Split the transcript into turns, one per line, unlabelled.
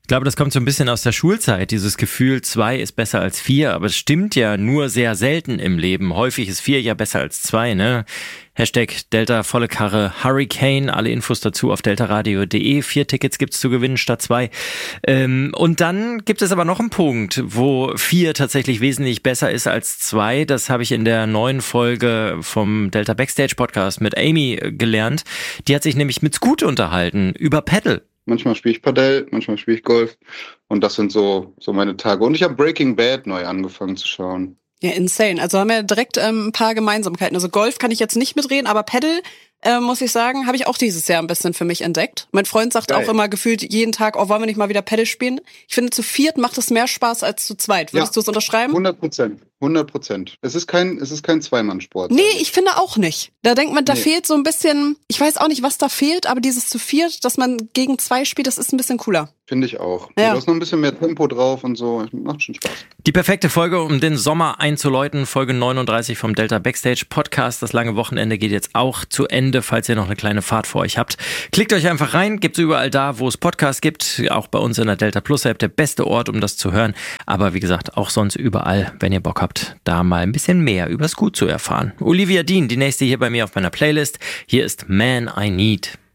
Ich glaube, das kommt so ein bisschen aus der Schulzeit, dieses Gefühl, 2 ist besser als 4, aber es stimmt ja nur sehr selten im Leben. Häufig ist 4 ja besser als 2, ne? Hashtag Delta volle Karre Hurricane, alle Infos dazu auf deltaradio.de. 4 Tickets gibt's zu gewinnen statt 2. Und dann gibt es aber noch einen Punkt, wo 4 tatsächlich wesentlich besser ist als 2. Das habe ich in der neuen Folge vom Delta Backstage Podcast mit Amy gelernt. Die hat sich nämlich mit Scoot unterhalten über Paddle.
Manchmal spiele ich Padel, manchmal spiele ich Golf. Und das sind so meine Tage. Und ich habe Breaking Bad neu angefangen zu schauen.
Ja, insane. Also haben wir direkt ein paar Gemeinsamkeiten. Also Golf kann ich jetzt nicht mitreden, aber Paddle, muss ich sagen, habe ich auch dieses Jahr ein bisschen für mich entdeckt. Mein Freund sagt auch immer gefühlt jeden Tag, oh, wollen wir nicht mal wieder Paddle spielen? Ich finde, zu viert macht es mehr Spaß als zu zweit. Würdest du es unterschreiben?
100%. Es ist kein Zweimann-Sport.
Nee, ich finde auch nicht. Da denkt man, da fehlt so ein bisschen, ich weiß auch nicht, was da fehlt, aber dieses zu viert, dass man gegen 2 spielt, das ist ein bisschen cooler.
Finde ich auch.
Ja.
Du hast noch ein bisschen mehr Tempo drauf und so. Macht schon Spaß.
Die perfekte Folge, um den Sommer einzuläuten. Folge 39 vom Delta Backstage Podcast. Das lange Wochenende geht jetzt auch zu Ende, falls ihr noch eine kleine Fahrt vor euch habt. Klickt euch einfach rein. Gibt's überall da, wo es Podcasts gibt. Auch bei uns in der Delta Plus App. Der beste Ort, um das zu hören. Aber wie gesagt, auch sonst überall, wenn ihr Bock habt, da mal ein bisschen mehr über Scoot zu erfahren. Olivia Dean, die nächste hier bei mir auf meiner Playlist. Hier ist Man I Need.